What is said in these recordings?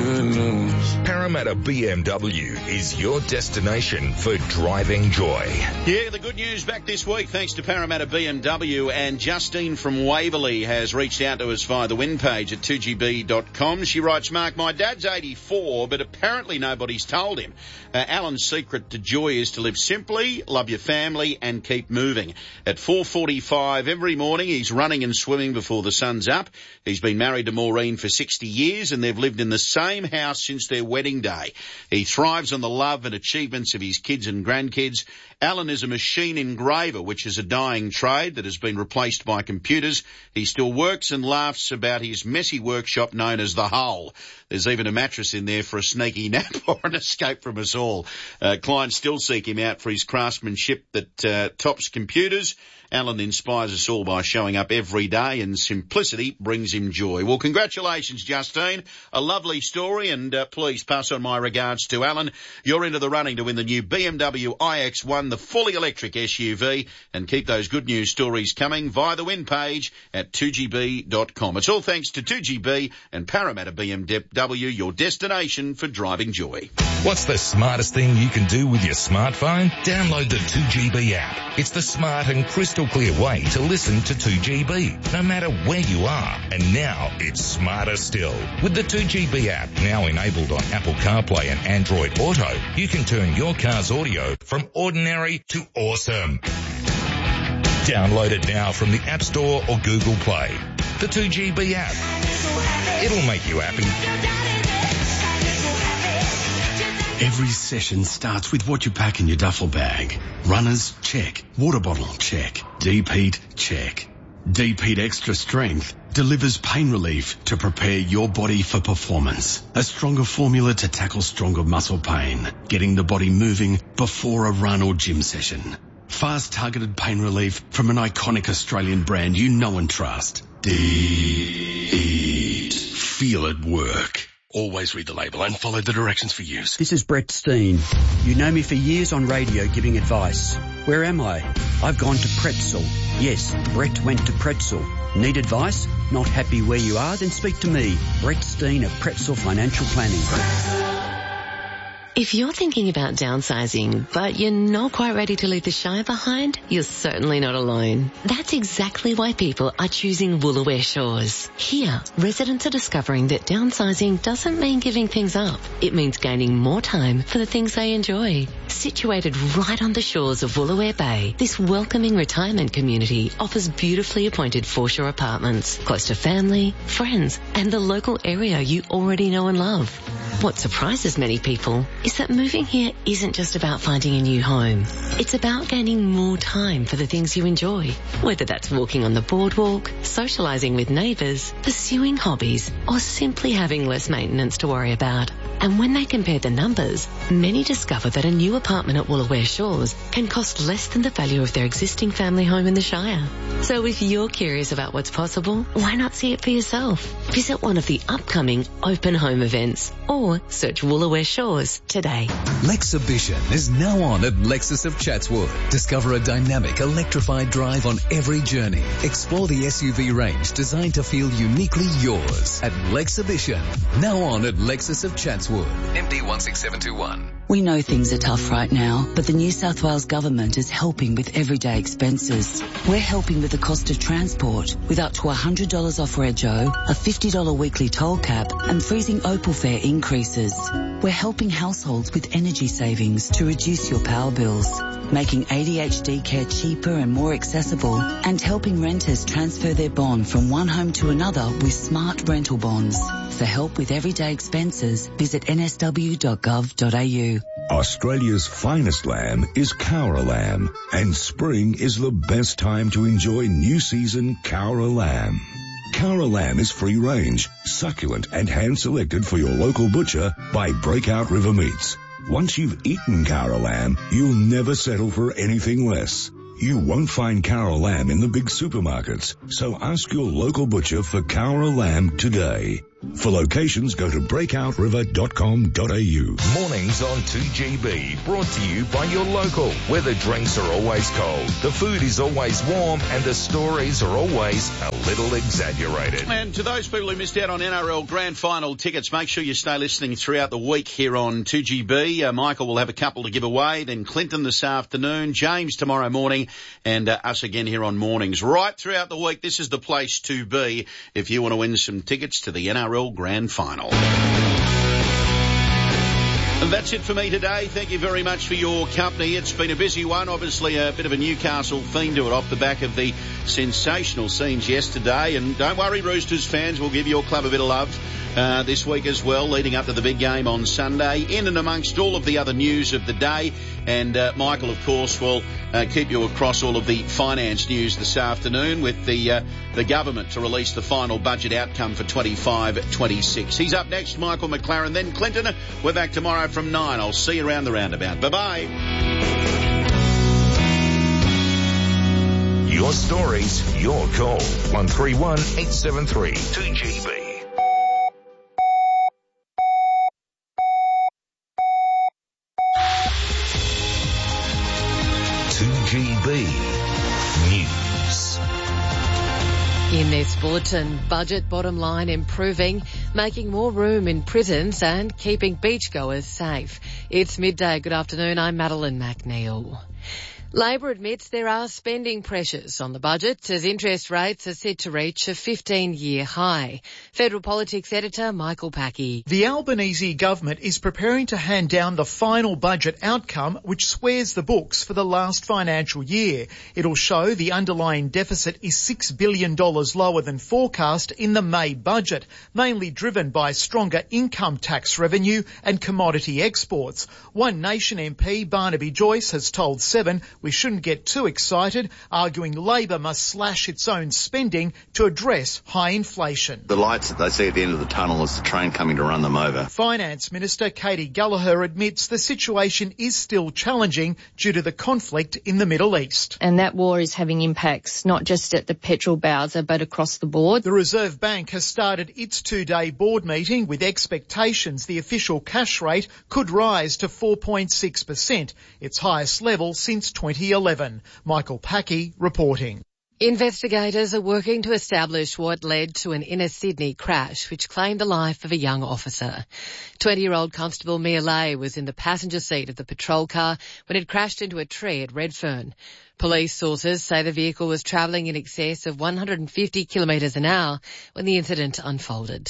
good news. Parramatta BMW is your destination for driving joy. Yeah, the good news back this week thanks to Parramatta BMW, and Justine from Waverley has reached out to us via the win page at 2gb.com. She writes, Mark, my dad's 84, but apparently nobody's told him. Alan's secret to joy is to live simply, love your family and keep moving. At 4:45 every morning he's running and swimming before the sun's up. He's been married to Maureen for 60 years and they've lived in the same house since their wedding day. He thrives on the love and achievements of his kids and grandkids. Alan is a machine engraver, which is a dying trade that has been replaced by computers. He still works and laughs about his messy workshop known as The Hole. There's even a mattress in there for a sneaky nap or an escape from us all. Clients still seek him out for his craftsmanship that tops computers. Alan inspires us all by showing up every day, and simplicity brings him joy. Well, congratulations, Justine. A lovely story, and please pass on my regards to Alan. You're into the running to win the new BMW iX1, the fully electric SUV, and keep those good news stories coming via the win page at 2gb.com. It's all thanks to 2GB and Parramatta BMW, your destination for driving joy. What's the smartest thing you can do with your smartphone? Download the 2GB app. It's the smart and crystal clear way to listen to 2GB, no matter where you are. And now it's smarter still. With the 2GB app, now enabled on Apple CarPlay and Android Auto, you can turn your car's audio from ordinary to awesome. Download it now from the App Store or Google Play. The 2GB app. It'll make you happy. Every session starts with what you pack in your duffel bag. Runners, check. Water bottle, check. Deep heat, check. Deep Heat Extra Strength delivers pain relief to prepare your body for performance. A stronger formula to tackle stronger muscle pain, getting the body moving before a run or gym session. Fast targeted pain relief from an iconic Australian brand you know and trust. Deep Heat. Feel it work. Always read the label and follow the directions for use. This is Brett Steen. You know me for years on radio giving advice. Where am I? I've gone to Pretzel. Yes, Brett went to Pretzel. Need advice? Not happy where you are? Then speak to me, Brett Steen of Pretzel Financial Planning. If you're thinking about downsizing, but you're not quite ready to leave the Shire behind, you're certainly not alone. That's exactly why people are choosing Woolooware Shores. Here, residents are discovering that downsizing doesn't mean giving things up. It means gaining more time for the things they enjoy. Situated right on the shores of Woolooware Bay, this welcoming retirement community offers beautifully appointed foreshore apartments, close to family, friends, and the local area you already know and love. What surprises many people is that moving here isn't just about finding a new home. It's about gaining more time for the things you enjoy, whether that's walking on the boardwalk, socialising with neighbours, pursuing hobbies, or simply having less maintenance to worry about. And when they compare the numbers, many discover that a new apartment at Woolooware Shores can cost less than the value of their existing family home in the Shire. So if you're curious about what's possible, why not see it for yourself? Visit one of the upcoming open home events or search Woolooware Shores today. Lexibition is now on at Lexus of Chatswood. Discover a dynamic, electrified drive on every journey. Explore the SUV range designed to feel uniquely yours at Lexibition. Now on at Lexus of Chatswood. MD 16721. We know things are tough right now, but the New South Wales Government is helping with everyday expenses. We're helping with the cost of transport, with up to $100 off Rego, a $50 weekly toll cap, and freezing Opal fare increases. We're helping households with energy savings to reduce your power bills, making ADHD care cheaper and more accessible, and helping renters transfer their bond from one home to another with smart rental bonds. For help with everyday expenses, visit nsw.gov.au. Australia's finest lamb is Cowra lamb, and spring is the best time to enjoy new season Cowra lamb. Cowra lamb is free range, succulent and hand selected for your local butcher by Breakout River Meats. Once you've eaten Cowra lamb, you'll never settle for anything less. You won't find Cowra lamb in the big supermarkets, so ask your local butcher for Cowra lamb today. For locations, go to breakoutriver.com.au. Mornings on 2GB, brought to you by your local, where the drinks are always cold, the food is always warm, and the stories are always a little exaggerated. And to those people who missed out on NRL Grand Final tickets, make sure you stay listening throughout the week here on 2GB. Michael will have a couple to give away, then Clinton this afternoon, James tomorrow morning, and us again here on mornings. Right throughout the week, this is the place to be if you want to win some tickets to the NRL Grand Final. And that's it for me today. Thank you very much for your company. It's been a busy one. Obviously a bit of a Newcastle theme to it off the back of the sensational scenes yesterday. And don't worry, Roosters fans, we'll give your club a bit of love this week as well, leading up to the big game on Sunday, in and amongst all of the other news of the day. And Michael, of course, will keep you across all of the finance news this afternoon with the government to release the final budget outcome for 25-26. He's up next, Michael McLaren, then Clinton. We're back tomorrow from 9. I'll see you around the roundabout. Bye-bye. Your stories, your call. 131 873 2GB. 2GB News. In this bulletin, budget bottom line improving, making more room in prisons and keeping beachgoers safe. It's midday. Good afternoon. I'm Madeline McNeil. Labor admits there are spending pressures on the budget as interest rates are set to reach a 15-year high. Federal Politics editor Michael Packey. The Albanese government is preparing to hand down the final budget outcome, which squares the books for the last financial year. It'll show the underlying deficit is $6 billion lower than forecast in the May budget, mainly driven by stronger income tax revenue and commodity exports. One Nation MP, Barnaby Joyce, has told Seven we shouldn't get too excited, arguing Labor must slash its own spending to address high inflation. The lights that they see at the end of the tunnel is the train coming to run them over. Finance Minister Katie Gallagher admits the situation is still challenging due to the conflict in the Middle East. And that war is having impacts not just at the petrol bowser but across the board. The Reserve Bank has started its two-day board meeting with expectations the official cash rate could rise to 4.6%, its highest level since 2011. Michael Packey reporting. Investigators are working to establish what led to an inner Sydney crash which claimed the life of a young officer. 20-year-old Constable Mia Lay was in the passenger seat of the patrol car when it crashed into a tree at Redfern. Police sources say the vehicle was travelling in excess of 150 kilometres an hour when the incident unfolded.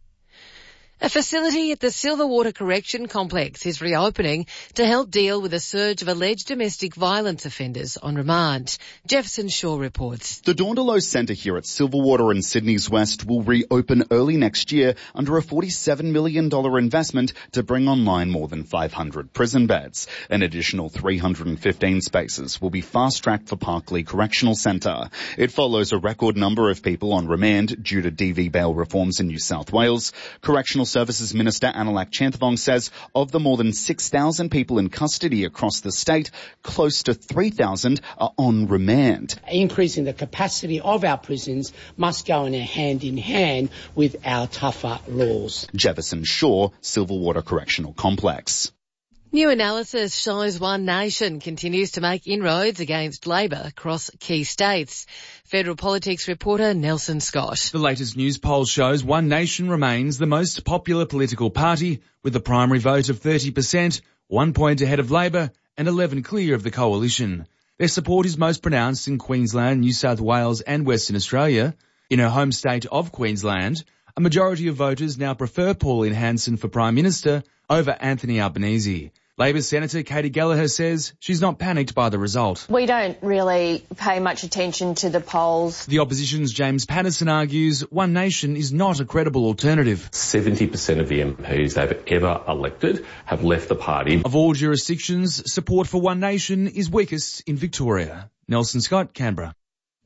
A facility at the Silverwater Correction Complex is reopening to help deal with a surge of alleged domestic violence offenders on remand. Jefferson Shaw reports. The Dawndelow Centre here at Silverwater in Sydney's West will reopen early next year under a $47 million investment to bring online more than 500 prison beds. An additional 315 spaces will be fast-tracked for Parklea Correctional Centre. It follows a record number of people on remand due to DV bail reforms in New South Wales. Correctional Services Minister Analak Chanthvong says of the more than 6,000 people in custody across the state, close to 3,000 are on remand. Increasing the capacity of our prisons must go hand in hand with our tougher laws. Jefferson Shaw, Silverwater Correctional Complex. New analysis shows One Nation continues to make inroads against Labor across key states. Federal Politics reporter Nelson Scott. The latest news poll shows One Nation remains the most popular political party with a primary vote of 30%, 1 point ahead of Labor and 11 clear of the coalition. Their support is most pronounced in Queensland, New South Wales and Western Australia. In her home state of Queensland, a majority of voters now prefer Pauline Hanson for Prime Minister over Anthony Albanese. Labor Senator Katie Gallagher says she's not panicked by the result. We don't really pay much attention to the polls. The opposition's James Patterson argues One Nation is not a credible alternative. 70% of the MPs they've ever elected have left the party. Of all jurisdictions, support for One Nation is weakest in Victoria. Nelson Scott, Canberra.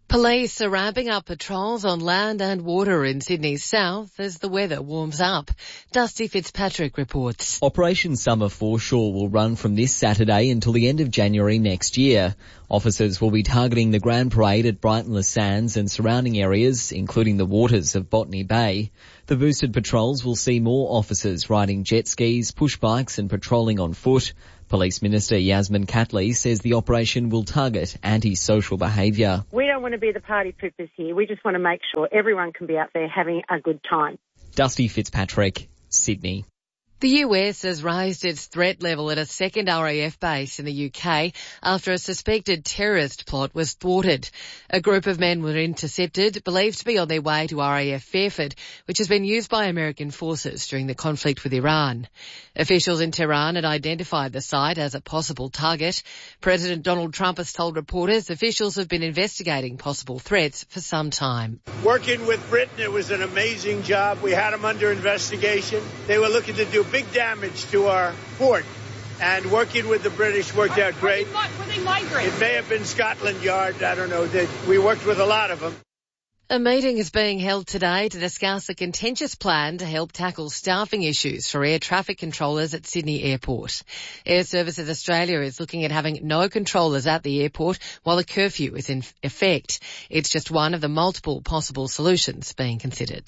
Police are ramping up patrols on land and water in Sydney's south as the weather warms up. Dusty Fitzpatrick reports. Operation Summer Foreshore will run from this Saturday until the end of January next year. Officers will be targeting the Grand Parade at Brighton Le Sands and surrounding areas, including the waters of Botany Bay. The boosted patrols will see more officers riding jet skis, push bikes and patrolling on foot. Police Minister Yasmin Catley says the operation will target antisocial behaviour. We don't want to be the party poopers here. We just want to make sure everyone can be out there having a good time. Dusty Fitzpatrick, Sydney. The US has raised its threat level at a second RAF base in the UK after a suspected terrorist plot was thwarted. A group of men were intercepted, believed to be on their way to RAF Fairford, which has been used by American forces during the conflict with Iran. Officials in Tehran had identified the site as a possible target. President Donald Trump has told reporters officials have been investigating possible threats for some time. Working with Britain, it was an amazing job. We had them under investigation. They were looking to do big damage to our port, and working with the British worked out great. Were they migrants? It may have been Scotland Yard, I don't know. We worked with a lot of them. A meeting is being held today to discuss a contentious plan to help tackle staffing issues for air traffic controllers at Sydney Airport. Air Services Australia is looking at having no controllers at the airport while a curfew is in effect. It's just one of the multiple possible solutions being considered.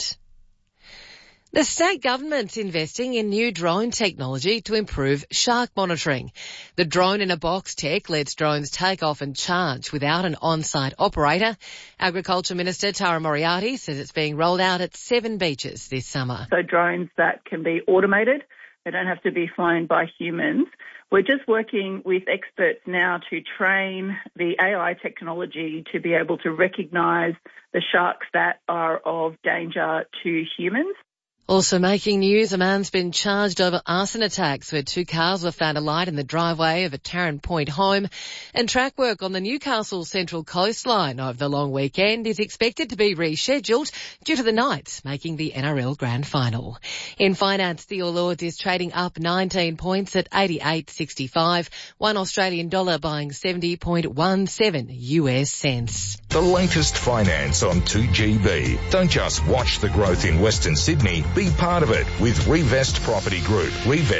The state government's investing in new drone technology to improve shark monitoring. The drone-in-a-box tech lets drones take off and charge without an on-site operator. Agriculture Minister Tara Moriarty says it's being rolled out at 7 beaches this summer. So drones that can be automated, they don't have to be flown by humans. We're just working with experts now to train the AI technology to be able to recognise the sharks that are of danger to humans. Also making news, a man's been charged over arson attacks where 2 cars were found alight in the driveway of a Tarrant Point home. And track work on the Newcastle Central Coastline over the long weekend is expected to be rescheduled due to the Knights making the NRL Grand Final. In finance, the All Ords is trading up 19 points at 88.65, $1 Australian dollar buying 70.17 US cents. The latest finance on 2GB. Don't just watch the growth in Western Sydney. Be part of it with Revest Property Group.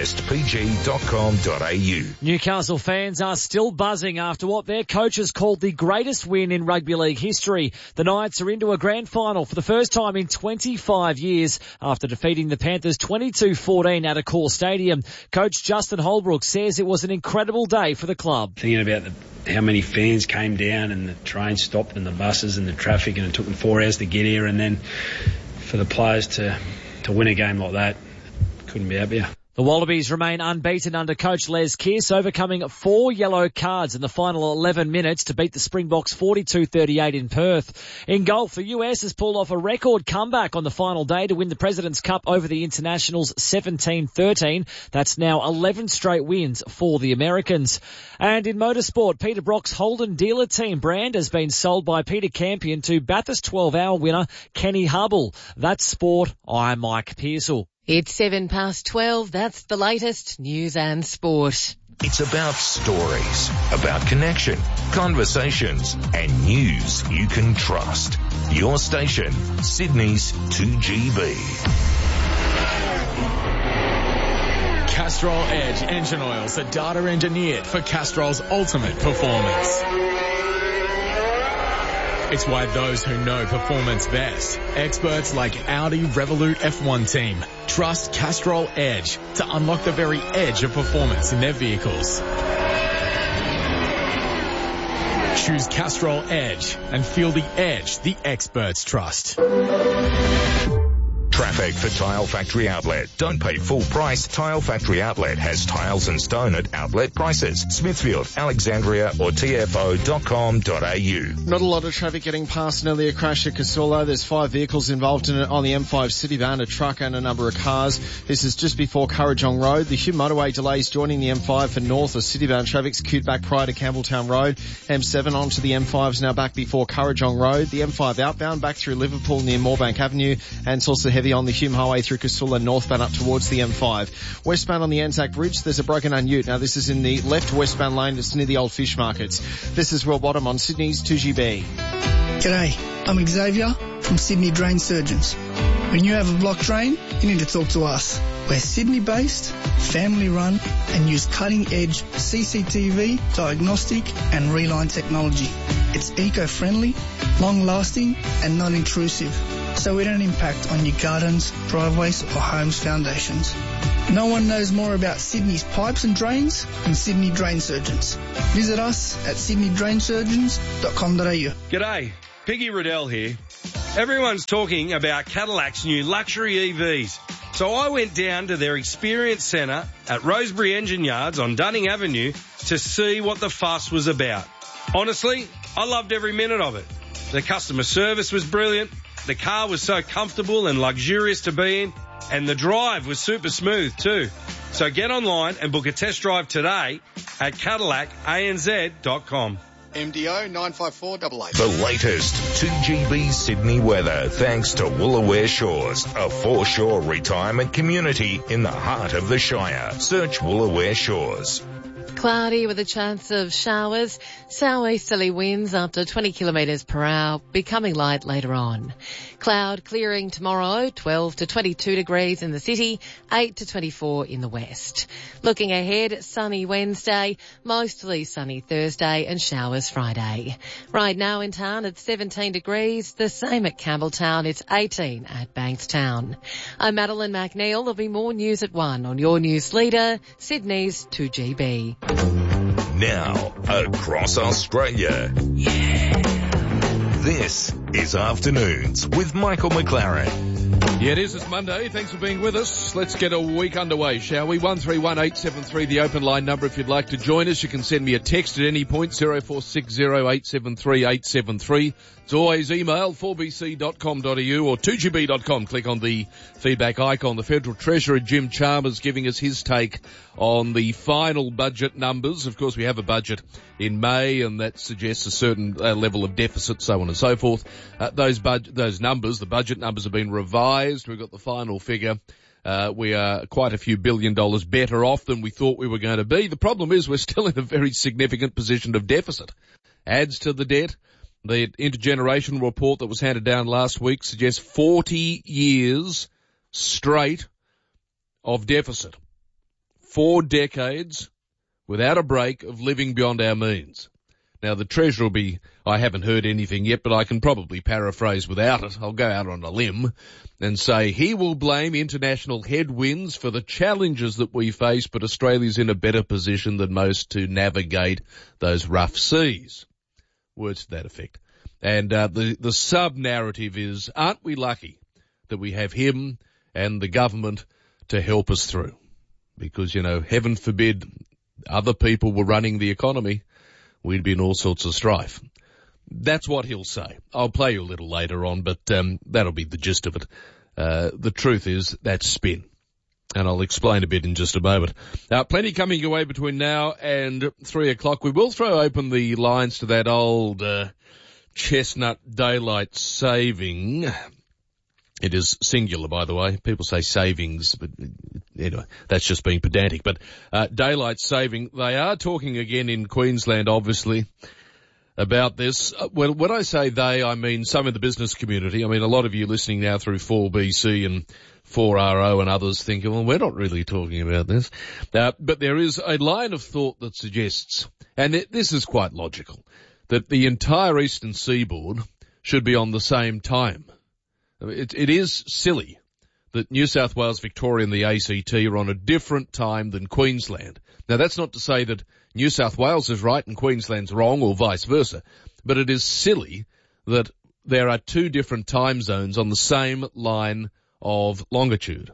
RevestPG.com.au. Newcastle fans are still buzzing after what their coaches called the greatest win in rugby league history. The Knights are into a grand final for the first time in 25 years after defeating the Panthers 22-14 at Accor Stadium. Coach Justin Holbrook says it was an incredible day for the club. Thinking about how many fans came down and the train stopped and the buses and the traffic, and it took them 4 hours to get here, and then for the players to win a game like that, couldn't be happier. The Wallabies remain unbeaten under coach Les Kiss, overcoming 4 yellow cards in the final 11 minutes to beat the Springboks 42-38 in Perth. In golf, the US has pulled off a record comeback on the final day to win the President's Cup over the Internationals 17-13. That's now 11 straight wins for the Americans. And in motorsport, Peter Brock's Holden dealer team brand has been sold by Peter Campion to Bathurst 12-hour winner Kenny Hubble. That's sport. I'm Mike Pearsall. It's 12:07. That's the latest news and sport. It's about stories, about connection, conversations, and news you can trust. Your station, Sydney's 2GB. Castrol Edge engine oils are data engineered for Castrol's ultimate performance. It's why those who know performance best, experts like Audi Revolut F1 team, trust Castrol Edge to unlock the very edge of performance in their vehicles. Choose Castrol Edge and feel the edge the experts trust. Traffic for Tile Factory Outlet. Don't pay full price. Tile Factory Outlet has tiles and stone at outlet prices. Smithfield, Alexandria or tfo.com.au. Not a lot of traffic getting past an earlier crash at Casula. There's 5 vehicles involved in it on the M5 Citybound, a truck and a number of cars. This is just before Currajong Road. The Hume Motorway delays joining the M5 for north or Citybound traffic. Queued back prior to Campbelltown Road. M7 onto the M5 is now back before Currajong Road. The M5 outbound back through Liverpool near Moorebank Avenue, and it's also heavy on the Hume Highway through Casula northbound up towards the M5. Westbound on the Anzac Bridge, there's a broken Ute. Now this is in the left westbound lane. It's near the old fish markets. This is Will Bottom on Sydney's 2GB. G'day, I'm Xavier from Sydney Drain Surgeons. When you have a blocked drain, you need to talk to us. We're Sydney-based, family-run, and use cutting-edge CCTV, diagnostic, and reline technology. It's eco-friendly, long-lasting, and non-intrusive, so we don't impact on your gardens, driveways, or homes' foundations. No one knows more about Sydney's pipes and drains than Sydney Drain Surgeons. Visit us at sydneydrainsurgeons.com.au. G'day, Piggy Riddell here. Everyone's talking about Cadillac's new luxury EVs. So I went down to their experience centre at Rosebery Engine Yards on Dunning Avenue to see what the fuss was about. Honestly, I loved every minute of it. The customer service was brilliant, the car was so comfortable and luxurious to be in, and the drive was super smooth too. So get online and book a test drive today at CadillacANZ.com. MDO 95488. The latest 2GB Sydney weather thanks to Woolooware Shores, a foreshore retirement community in the heart of the Shire. Search Woolooware Shores. Cloudy with a chance of showers. Southeasterly winds up to 20 kilometres per hour, becoming light later on. Cloud clearing tomorrow, 12 to 22 degrees in the city, 8 to 24 in the west. Looking ahead, sunny Wednesday, mostly sunny Thursday and showers Friday. Right now in town it's 17 degrees, the same at Campbelltown, it's 18 at Bankstown. I'm Madeline McNeil. There'll be more news at 1 on your news leader, Sydney's 2GB. Now, across Australia. Yeah. This is Afternoons with Michael McLaren. Yeah, it is. It's Monday. Thanks for being with us. Let's get a week underway, shall we? 131873, the open line number. If you'd like to join us, you can send me a text at any point, 0460 873 873. It's always email 4bc.com.au or 2gb.com. Click on the feedback icon. The Federal Treasurer, Jim Chalmers, giving us his take on the final budget numbers. Of course, we have a budget in May, and that suggests a certain level of deficit, so on and so forth. Those numbers, the budget numbers, have been revised. We've got the final figure. We are quite a few $1 billion better off than we thought we were going to be. The problem is we're still in a very significant position of deficit. Adds to the debt. The intergenerational report that was handed down last week suggests 40 years straight of deficit. 4 decades without a break of living beyond our means. Now, the Treasurer will be, I haven't heard anything yet, but I can probably paraphrase without it. I'll go out on a limb and say he will blame international headwinds for the challenges that we face, but Australia's in a better position than most to navigate those rough seas. Words to that effect. And the sub-narrative is, aren't we lucky that we have him and the government to help us through? Because, heaven forbid other people were running the economy, we'd be in all sorts of strife. That's what he'll say. I'll play you a little later on, but that'll be the gist of it. The truth is, that's spin. And I'll explain a bit in just a moment. Plenty coming your way between now and 3 o'clock. We will throw open the lines to that old chestnut daylight saving. It is singular, by the way. People say savings, but anyway, that's just being pedantic. But daylight saving, they are talking again in Queensland, obviously, about this. Well, when I say they, I mean some in the business community. I mean, a lot of you listening now through 4BC and 4RO and others thinking, well, we're not really talking about this. But there is a line of thought that suggests, and this is quite logical, that the entire eastern seaboard should be on the same time. It is silly that New South Wales, Victoria and the ACT are on a different time than Queensland. Now, that's not to say that New South Wales is right and Queensland's wrong or vice versa, but it is silly that there are 2 different time zones on the same line of longitude.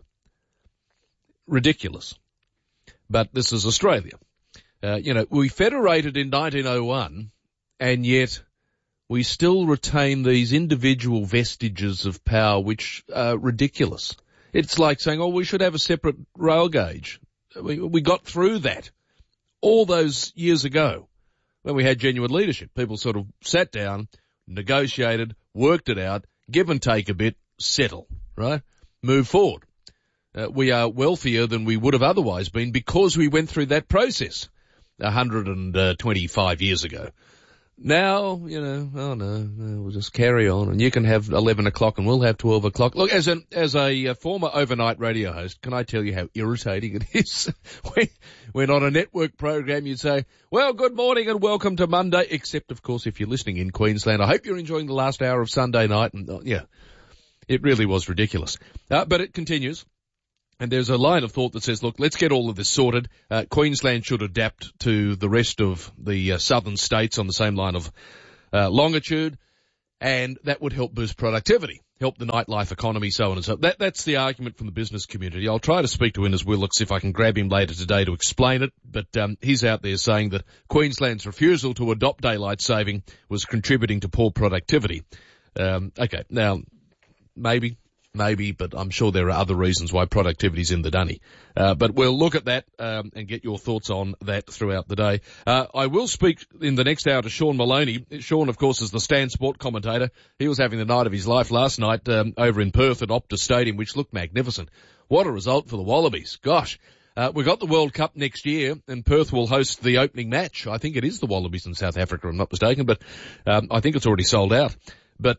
Ridiculous. But this is Australia. We federated in 1901, and yet we still retain these individual vestiges of power which are ridiculous. It's like saying, we should have a separate rail gauge. We got through that all those years ago when we had genuine leadership. People sort of sat down, negotiated, worked it out, give and take a bit, settle, right? Move forward. We are wealthier than we would have otherwise been because we went through that process 125 years ago. Now, oh no, we'll just carry on, and you can have 11 o'clock and we'll have 12 o'clock. Look, as a former overnight radio host, can I tell you how irritating it is? when on a network program you'd say, well, good morning and welcome to Monday, except of course if you're listening in Queensland. I hope you're enjoying the last hour of Sunday night, and it really was ridiculous. But it continues. And there's a line of thought that says, look, let's get all of this sorted. Queensland should adapt to the rest of the southern states on the same line of longitude, and that would help boost productivity, help the nightlife economy, so on and so on. That's the argument from the business community. I'll try to speak to Innes Willox if I can grab him later today to explain it, but he's out there saying that Queensland's refusal to adopt daylight saving was contributing to poor productivity. Okay, now, maybe, but I'm sure there are other reasons why productivity's in the dunny. But we'll look at that and get your thoughts on that throughout the day. I will speak in the next hour to Sean Maloney. Sean, of course, is the Stan Sport commentator. He was having the night of his life last night over in Perth at Optus Stadium, which looked magnificent. What a result for the Wallabies. Gosh. We've got the World Cup next year, and Perth will host the opening match. I think it is the Wallabies in South Africa, I'm not mistaken, but I think it's already sold out. But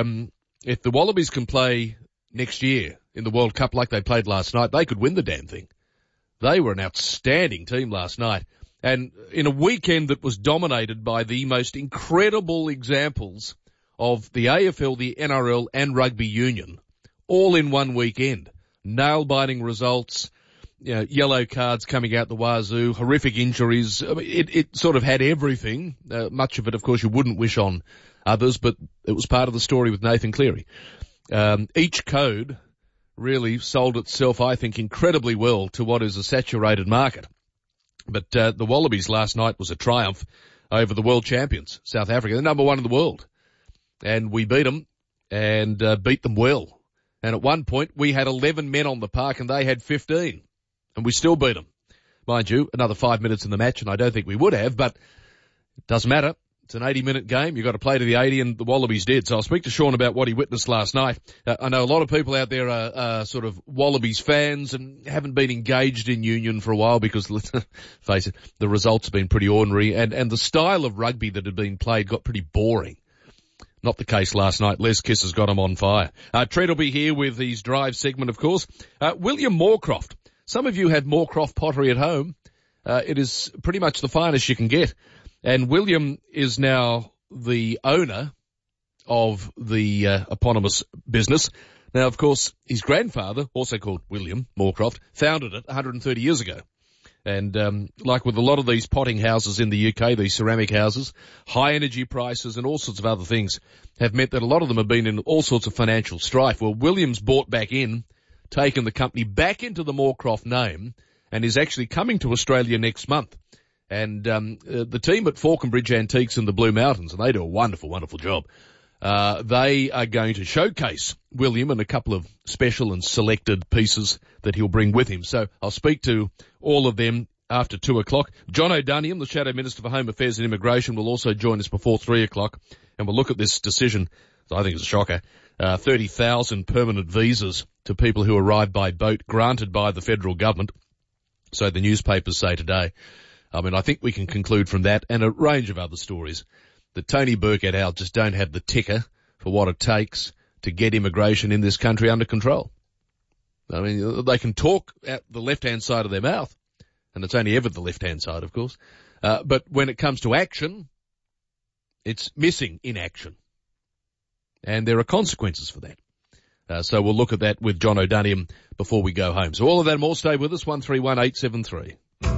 if the Wallabies can play next year in the World Cup like they played last night, they could win the damn thing. They were an outstanding team last night. And in a weekend that was dominated by the most incredible examples of the AFL, the NRL and rugby union, all in one weekend. Nail-biting results, yellow cards coming out the wazoo, horrific injuries. I mean, it sort of had everything. Much of it, of course, you wouldn't wish on others, but it was part of the story with Nathan Cleary. Each code really sold itself, I think, incredibly well to what is a saturated market. But the Wallabies last night was a triumph over the world champions, South Africa. They're number one in the world. And we beat them and beat them well. And at one point, we had 11 men on the park and they had 15. And we still beat them. Mind you, another 5 minutes in the match, and I don't think we would have, but it doesn't matter. It's an 80-minute game. You've got to play to the 80, and the Wallabies did. So I'll speak to Sean about what he witnessed last night. I know a lot of people out there are sort of Wallabies fans and haven't been engaged in union for a while because, let's face it, the results have been pretty ordinary, and the style of rugby that had been played got pretty boring. Not the case last night. Les Kiss has got him on fire. Tread will be here with his drive segment, of course. William Moorcroft. Some of you have Moorcroft pottery at home. It is pretty much the finest you can get. And William is now the owner of the eponymous business. Now, of course, his grandfather, also called William Moorcroft, founded it 130 years ago. And like with a lot of these potting houses in the UK, these ceramic houses, high energy prices and all sorts of other things have meant that a lot of them have been in all sorts of financial strife. Well, William's bought back in, taken the company back into the Moorcroft name, and is actually coming to Australia next month. And the team at Falconbridge Antiques in the Blue Mountains, and they do a wonderful, wonderful job, they are going to showcase William and a couple of special and selected pieces that he'll bring with him. So I'll speak to all of them after 2 o'clock. John O'Duniam, the Shadow Minister for Home Affairs and Immigration, will also join us before 3 o'clock, and we'll look at this decision. I think it's a shocker. 30,000 permanent visas to people who arrive by boat granted by the federal government. So the newspapers say today. I mean, I think we can conclude from that and a range of other stories that Tony Burke et al. Just don't have the ticker for what it takes to get immigration in this country under control. I mean, they can talk at the left-hand side of their mouth, and it's only ever the left-hand side, of course. But when it comes to action, it's missing in action. And there are consequences for that. So we'll look at that with John O'Duniam before we go home. So all of that and more, stay with us, 131873.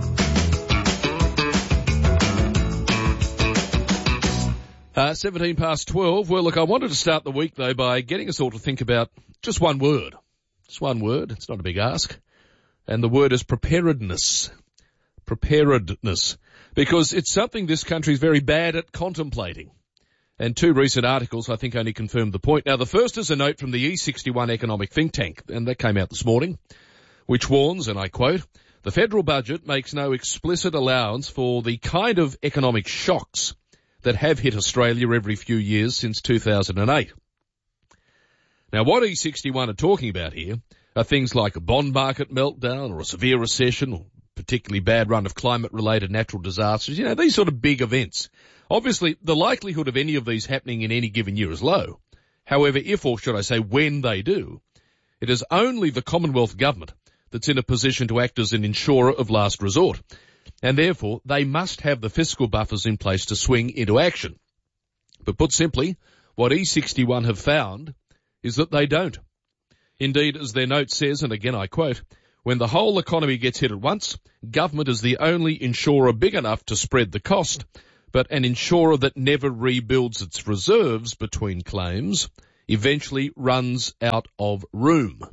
17 past 12. Well, look, I wanted to start the week, though, by getting us all to think about just one word. Just one word. It's not a big ask. And the word is preparedness. Preparedness. Because it's something this country is very bad at contemplating. And two recent articles, I think, only confirmed the point. Now, the first is a note from the E61 economic think tank, and that came out this morning, which warns, and I quote, the federal budget makes no explicit allowance for the kind of economic shocks that have hit Australia every few years since 2008. Now, what E61 are talking about here are things like a bond market meltdown or a severe recession or particularly bad run of climate-related natural disasters, these sort of big events. Obviously, the likelihood of any of these happening in any given year is low. However, if, or should I say when they do, it is only the Commonwealth Government that's in a position to act as an insurer of last resort. And therefore, they must have the fiscal buffers in place to swing into action. But put simply, what E61 have found is that they don't. Indeed, as their note says, and again I quote, when the whole economy gets hit at once, government is the only insurer big enough to spread the cost, but an insurer that never rebuilds its reserves between claims eventually runs out of room.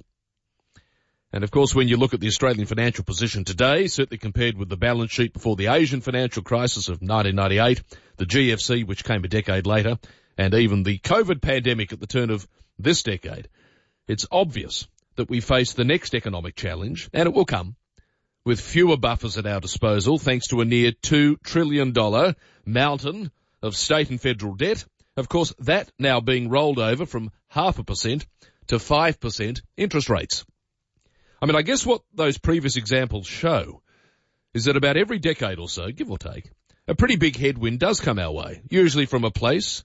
And of course, when you look at the Australian financial position today, certainly compared with the balance sheet before the Asian financial crisis of 1998, the GFC, which came a decade later, and even the COVID pandemic at the turn of this decade, it's obvious that we face the next economic challenge, and it will come, with fewer buffers at our disposal thanks to a near $2 trillion mountain of state and federal debt. Of course, that now being rolled over from 0.5% to 5% interest rates. I mean, I guess what those previous examples show is that about every decade or so, give or take, a pretty big headwind does come our way, usually from a place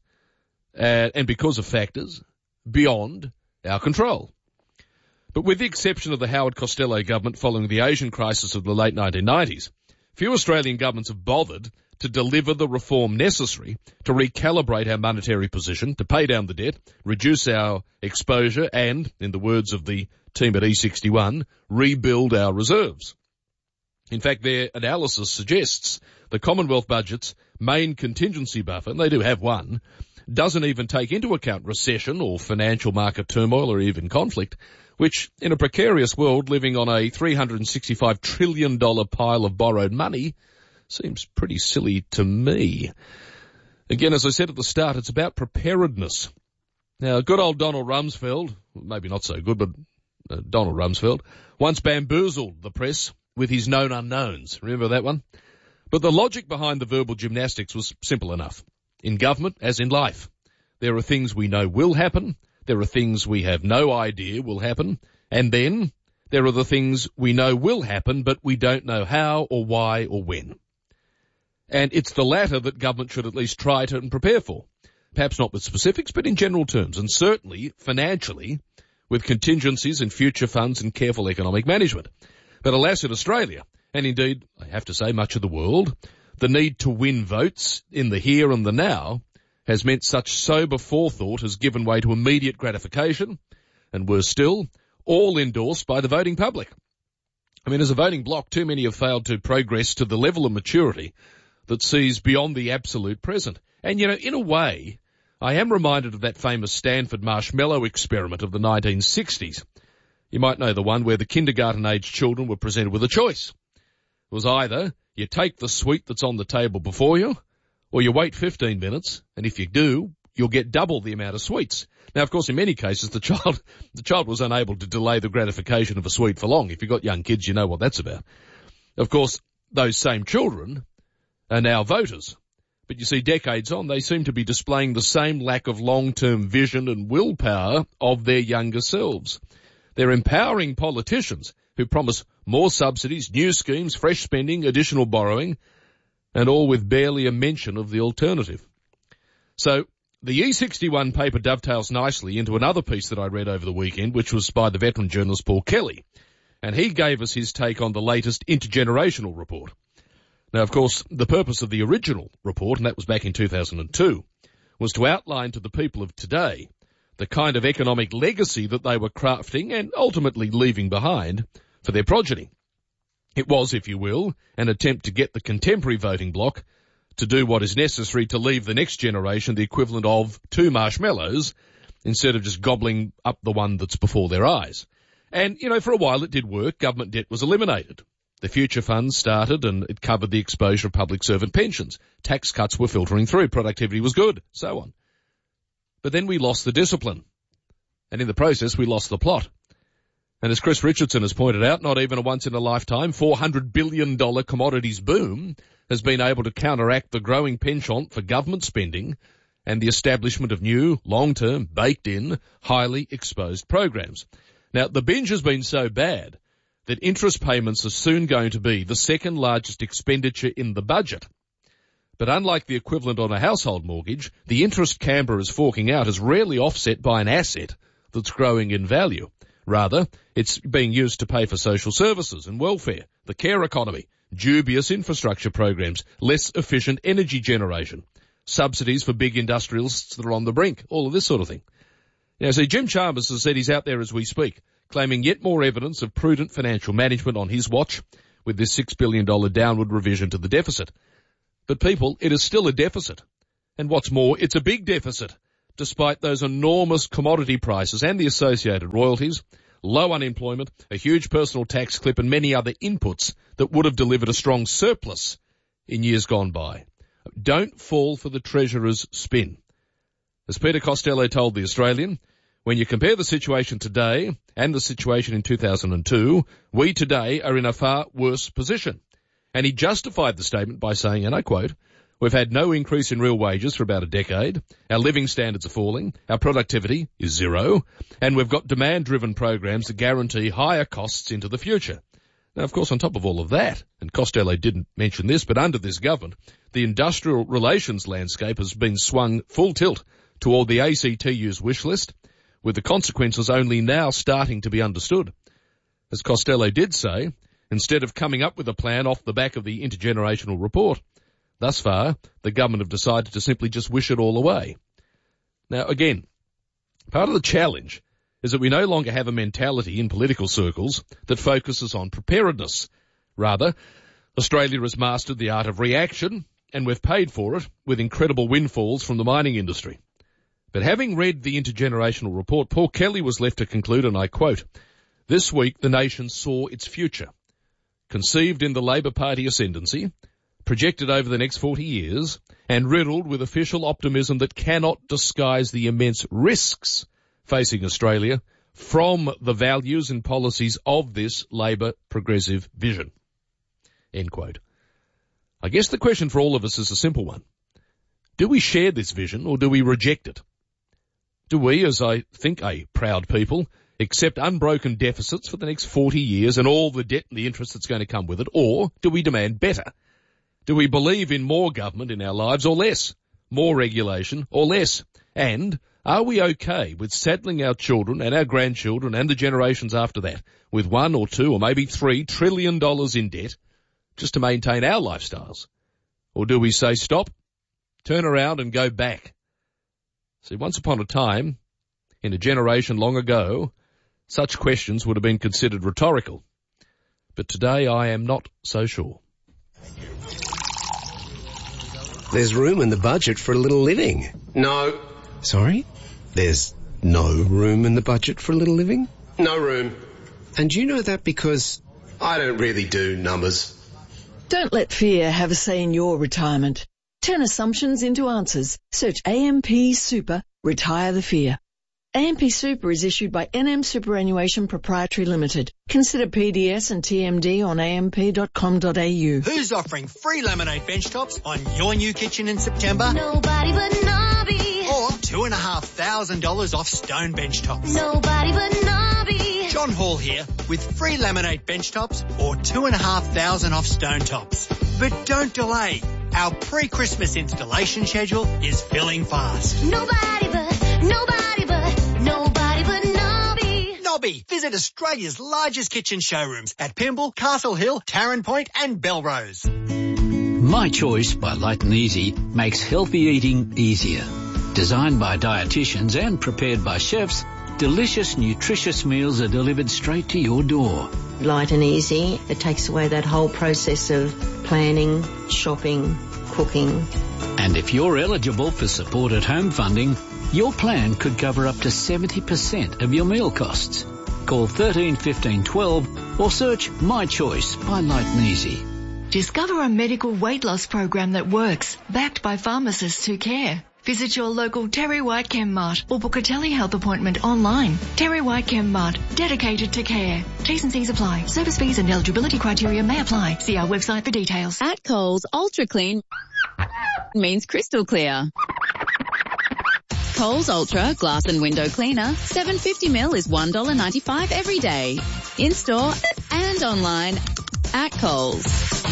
and because of factors beyond our control. But with the exception of the Howard Costello government following the Asian crisis of the late 1990s, few Australian governments have bothered to deliver the reform necessary to recalibrate our monetary position, to pay down the debt, reduce our exposure and, in the words of the team at E61, rebuild our reserves. In fact, their analysis suggests the Commonwealth budget's main contingency buffer, and they do have one, doesn't even take into account recession or financial market turmoil or even conflict, which, in a precarious world living on a $365 trillion pile of borrowed money, seems pretty silly to me. Again, as I said at the start, it's about preparedness. Now, good old Donald Rumsfeld, maybe not so good, but Donald Rumsfeld, once bamboozled the press with his known unknowns. Remember that one? But the logic behind the verbal gymnastics was simple enough. In government, as in life, there are things we know will happen, there are things we have no idea will happen, and then there are the things we know will happen, but we don't know how or why or when. And it's the latter that government should at least try to prepare for. Perhaps not with specifics, but in general terms, and certainly financially, with contingencies and future funds and careful economic management. But alas, in Australia, and indeed, I have to say, much of the world, the need to win votes in the here and the now has meant such sober forethought has given way to immediate gratification, and worse still, all endorsed by the voting public. I mean, as a voting bloc, too many have failed to progress to the level of maturity that sees beyond the absolute present. And, in a way, I am reminded of that famous Stanford marshmallow experiment of the 1960s. You might know the one where the kindergarten-aged children were presented with a choice. It was either you take the sweet that's on the table before you, or you wait 15 minutes, and if you do, you'll get double the amount of sweets. Now, of course, in many cases, the child was unable to delay the gratification of a sweet for long. If you've got young kids, you know what that's about. Of course, those same children are now voters. But you see, decades on, they seem to be displaying the same lack of long-term vision and willpower of their younger selves. They're empowering politicians who promise more subsidies, new schemes, fresh spending, additional borrowing, and all with barely a mention of the alternative. So the E61 paper dovetails nicely into another piece that I read over the weekend, which was by the veteran journalist Paul Kelly. And he gave us his take on the latest intergenerational report. Now, of course, the purpose of the original report, and that was back in 2002, was to outline to the people of today the kind of economic legacy that they were crafting and ultimately leaving behind for their progeny. It was, if you will, an attempt to get the contemporary voting bloc to do what is necessary to leave the next generation the equivalent of 2 marshmallows instead of just gobbling up the one that's before their eyes. And, for a while it did work. Government debt was eliminated. The future fund started and it covered the exposure of public servant pensions. Tax cuts were filtering through. Productivity was good. So on. But then we lost the discipline. And in the process, we lost the plot. And as Chris Richardson has pointed out, not even a once-in-a-lifetime $400 billion commodities boom has been able to counteract the growing penchant for government spending and the establishment of new, long-term, baked-in, highly exposed programs. Now, the binge has been so bad that interest payments are soon going to be the second largest expenditure in the budget. But unlike the equivalent on a household mortgage, the interest Canberra is forking out is rarely offset by an asset that's growing in value. Rather, it's being used to pay for social services and welfare, the care economy, dubious infrastructure programs, less efficient energy generation, subsidies for big industrialists that are on the brink, all of this sort of thing. Now, see, Jim Chalmers has said he's out there as we speak, claiming yet more evidence of prudent financial management on his watch with this $6 billion downward revision to the deficit. But people, it is still a deficit. And what's more, it's a big deficit, despite those enormous commodity prices and the associated royalties, low unemployment, a huge personal tax clip and many other inputs that would have delivered a strong surplus in years gone by. Don't fall for the Treasurer's spin. As Peter Costello told The Australian, when you compare the situation today and the situation in 2002, we today are in a far worse position. And he justified the statement by saying, and I quote, "We've had no increase in real wages for about a decade. Our living standards are falling. Our productivity is zero. And we've got demand-driven programs that guarantee higher costs into the future." Now, of course, on top of all of that, and Costello didn't mention this, but under this government, the industrial relations landscape has been swung full tilt toward the ACTU's wish list, with the consequences only now starting to be understood. As Costello did say, instead of coming up with a plan off the back of the intergenerational report, thus far, the government have decided to simply just wish it all away. Now, again, part of the challenge is that we no longer have a mentality in political circles that focuses on preparedness. Rather, Australia has mastered the art of reaction, and we've paid for it with incredible windfalls from the mining industry. But having read the intergenerational report, Paul Kelly was left to conclude, and I quote, "This week the nation saw its future. Conceived in the Labor Party ascendancy, projected over the next 40 years, and riddled with official optimism that cannot disguise the immense risks facing Australia from the values and policies of this Labor progressive vision." End quote. I guess the question for all of us is a simple one. Do we share this vision or do we reject it? Do we, as I think a proud people, accept unbroken deficits for the next 40 years and all the debt and the interest that's going to come with it, or do we demand better? Do we believe in more government in our lives or less? More regulation or less? And are we okay with saddling our children and our grandchildren and the generations after that with $1 or $2 or maybe $3 trillion in debt just to maintain our lifestyles? Or do we say stop, turn around and go back? See, once upon a time, in a generation long ago, such questions would have been considered rhetorical. But today I am not so sure. There's room in the budget for a little living. No. Sorry? There's no room in the budget for a little living? No room. And you know that because I don't really do numbers. Don't let fear have a say in your retirement. Turn assumptions into answers. Search AMP Super, Retire the Fear. AMP Super is issued by NM Superannuation Proprietary Limited. Consider PDS and TMD on amp.com.au. Who's offering free laminate bench tops on your new kitchen in September? Nobody but Nobby. Or $2,500 off stone bench tops? Nobody but Nobby. John Hall here with free laminate bench tops or $2,500 off stone tops. But don't delay. Our pre-Christmas installation schedule is filling fast. Nobody but Nobby. Nobby. Visit Australia's largest kitchen showrooms at Pymble, Castle Hill, Tarrant Point and Belrose. My Choice by Light and Easy makes healthy eating easier. Designed by dietitians and prepared by chefs, delicious, nutritious meals are delivered straight to your door. Light and easy. It takes away that whole process of planning, shopping, cooking. And if you're eligible for supported home funding, your plan could cover up to 70% of your meal costs. Call 13 15 12 or search My Choice by Light and Easy. Discover a medical weight loss program that works, backed by pharmacists who care. Visit your local Terry White Chem Mart or book a telehealth appointment online. Terry White Chem Mart, dedicated to care. T's and C's apply. Service fees and eligibility criteria may apply. See our website for details. At Coles, Ultra Clean means crystal clear. Coles Ultra Glass and Window Cleaner, 750ml is $1.95 every day. In store and online at Coles.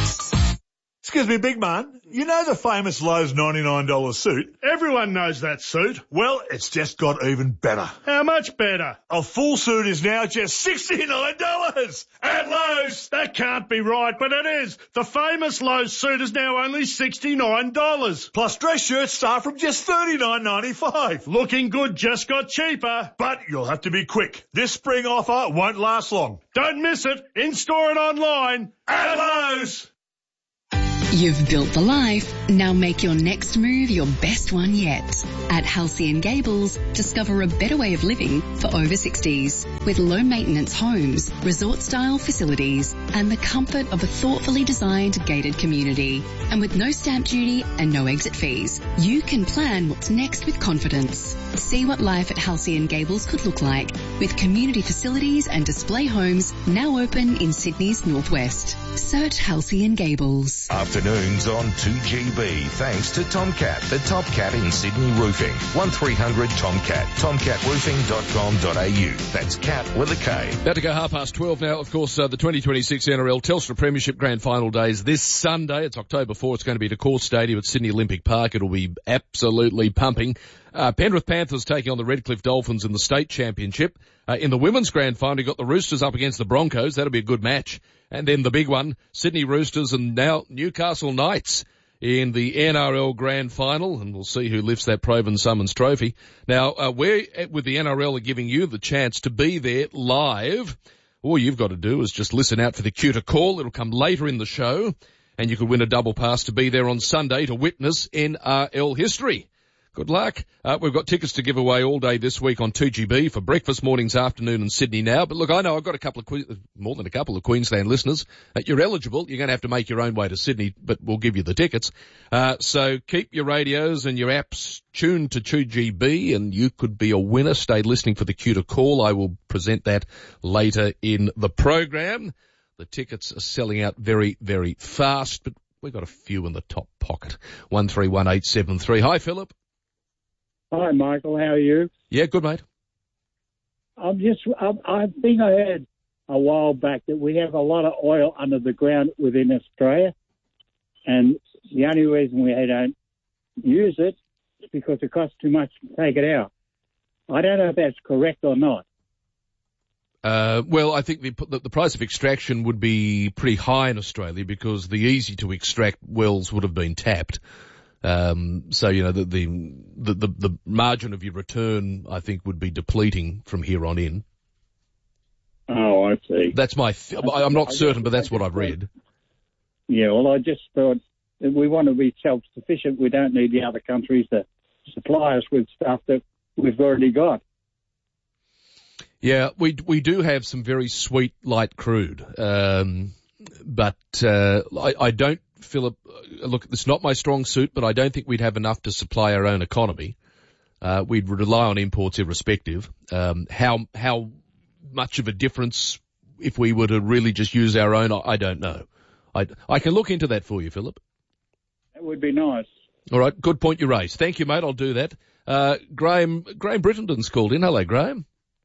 Excuse me, big man. You know the famous Lowe's $99 suit? Everyone knows that suit. Well, it's just got even better. How much better? A full suit is now just $69 at Lowe's. That can't be right, but it is. The famous Lowe's suit is now only $69. Plus dress shirts start from just $39.95. Looking good just got cheaper. But you'll have to be quick. This spring offer won't last long. Don't miss it. In-store and online at Lowe's. You've built the life. Now make your next move your best one yet. At Halcyon Gables, discover a better way of living for over 60s with low maintenance homes, resort style facilities and the comfort of a thoughtfully designed gated community. And with no stamp duty and no exit fees, you can plan what's next with confidence. See what life at Halcyon Gables could look like with community facilities and display homes now open in Sydney's northwest. Search Halcyon Gables. Afternoons on 2GB, thanks to Tomcat, the top cat in Sydney roofing. 1300 Tomcat, tomcatroofing.com.au. That's cat with a K. About to go 12:30 now. Of course, the 2026 NRL Telstra Premiership Grand Final days this Sunday. It's October 4. It's going to be at Accor Stadium at Sydney Olympic Park. It'll be absolutely pumping. Penrith Panthers taking on the Redcliffe Dolphins in the state championship. In the women's grand final, you've got the Roosters up against the Broncos. That'll be a good match. And then the big one, Sydney Roosters and now Newcastle Knights in the NRL grand final. And we'll see who lifts that Provan Summons trophy. Now, we're with the NRL are giving you the chance to be there live. All you've got to do is just listen out for the cue to call. It'll come later in the show. And you could win a double pass to be there on Sunday to witness NRL history. Good luck. We've got tickets to give away all day this week on 2GB for breakfast, mornings, afternoon and Sydney Now. But look, I know I've got more than a couple of Queensland listeners. You're eligible. You're going to have to make your own way to Sydney, but we'll give you the tickets. So keep your radios and your apps tuned to 2GB and you could be a winner. Stay listening for the cue to call. I will present that later in the program. The tickets are selling out very, very fast, but we've got a few in the top pocket. 131873. Hi, Philip. Hi, Michael. How are you? Yeah, good, mate. I think I heard a while back that we have a lot of oil under the ground within Australia, and the only reason we don't use it is because it costs too much to take it out. I don't know if that's correct or not. Well, I think the price of extraction would be pretty high in Australia because the easy to extract wells would have been tapped. So, you know, the margin of your return, I think, would be depleting from here on in. Oh, I see. That's I'm not certain, but that's what I've read. Yeah, well, I just thought that we want to be self-sufficient. We don't need the other countries to supply us with stuff that we've already got. Yeah, we do have some very sweet light crude. But I don't, Philip, look, it's not my strong suit, but I don't think we'd have enough to supply our own economy. We'd rely on imports irrespective. How much of a difference if we were to really just use our own, I don't know. I can look into that for you, Philip. That would be nice. All right, good point you raised. Thank you, mate. I'll do that. Graham Brittenden's called in. Hello, Graham.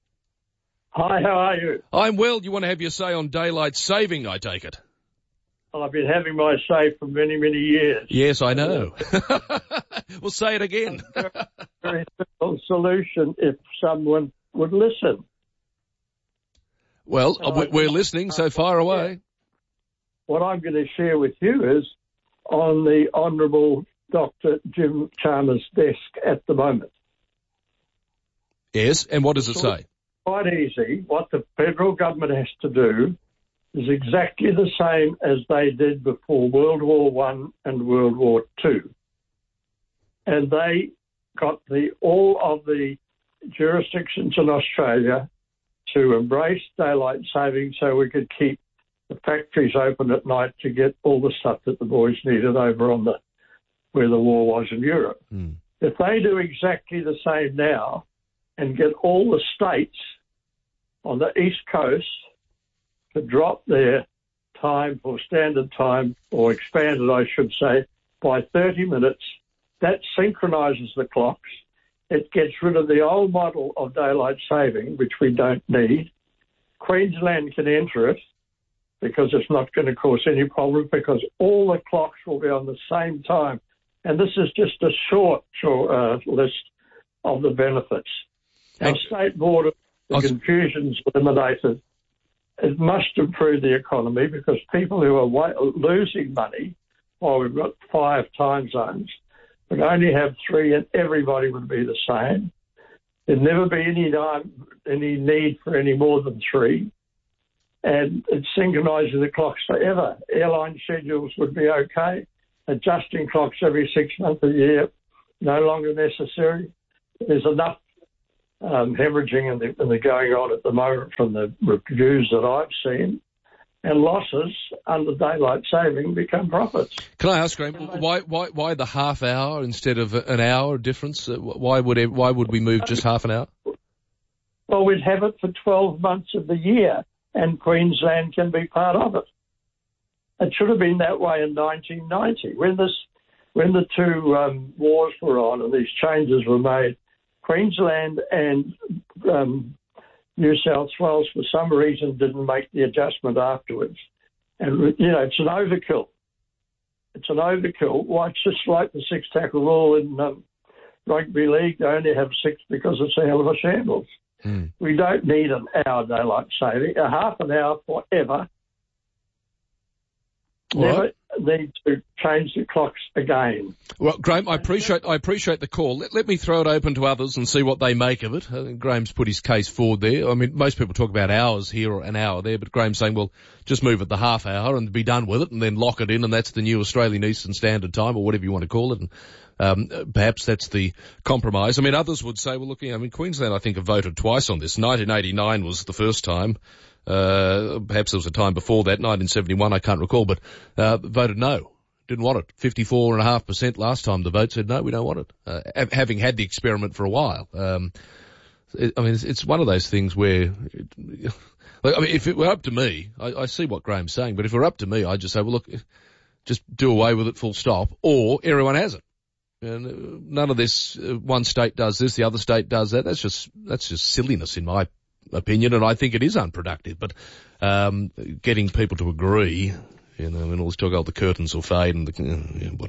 Hi, how are you? I'm well. You want to have your say on daylight saving, I take it? I've been having my say for many, many years. Yes, I know. We'll say it again. Very simple solution if someone would listen. Well, we're listening, so far away. Yeah. What I'm going to share with you is on the Honourable Dr. Jim Chalmers' desk at the moment. Yes, and what does it say? Quite easy. What the federal government has to do is exactly the same as they did before World War I and World War II. And they got all of the jurisdictions in Australia to embrace daylight saving so we could keep the factories open at night to get all the stuff that the boys needed over on where the war was in Europe. If they do exactly the same now and get all the states on the East Coast to drop their time for standard time, or expanded, I should say, by 30 minutes, that synchronises the clocks. It gets rid of the old model of daylight saving, which we don't need. Queensland can enter it, because it's not going to cause any problem because all the clocks will be on the same time. And this is just a short list of the benefits. Our state board, the confusion's eliminated. It must improve the economy because people who are losing money, while we've got 5 time zones, would only have 3 and everybody would be the same. There'd never be any need for any more than 3. And it's synchronising the clocks forever. Airline schedules would be okay. Adjusting clocks every 6 months a year, no longer necessary. There's enough hemorrhaging in the going on at the moment from the reviews that I've seen, and losses under daylight saving become profits. Can I ask, Graham, why the half hour instead of an hour difference? Why would we move just half an hour? Well, we'd have it for 12 months of the year, and Queensland can be part of it. It should have been that way in 1990 when the 2 wars were on and these changes were made. Queensland and New South Wales, for some reason, didn't make the adjustment afterwards. And, it's an overkill. It's an overkill. Well, it's just like the 6-tackle rule in rugby league. They only have 6 because it's a hell of a shambles. We don't need an hour daylight saving. A half an hour forever. Never need to change the clocks again. Well, Graham, I appreciate the call. Let me throw it open to others and see what they make of it. I think Graham's put his case forward there. I mean, most people talk about hours here or an hour there, but Graham's saying, well, just move it the half hour and be done with it and then lock it in, and that's the new Australian Eastern Standard Time or whatever you want to call it. And perhaps that's the compromise. I mean, others would say, well, look, Queensland, I think, have voted twice on this. 1989 was the first time. Perhaps there was a time before that, 1971, I can't recall, but voted no. Didn't want it. 54.5% last time the vote said no, we don't want it. Having had the experiment for a while. It's one of those things where, if it were up to me, I see what Graham's saying, but if it were up to me, I'd just say, well, look, just do away with it full stop, or everyone has it. And none of this, one state does this, the other state does that. That's just silliness in my opinion, and I think it is unproductive. But getting people to agree, and all this talk, the curtains will fade, and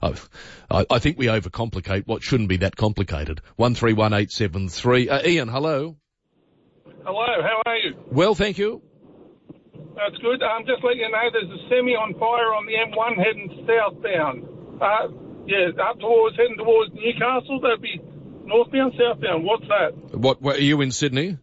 I think we overcomplicate what shouldn't be that complicated. 131873. Ian, hello. Hello, how are you? Well, thank you. That's good. Just letting you know, there's a semi on fire on the M1 heading southbound. Heading towards Newcastle. That'd be northbound, southbound. What's that? What are you in Sydney?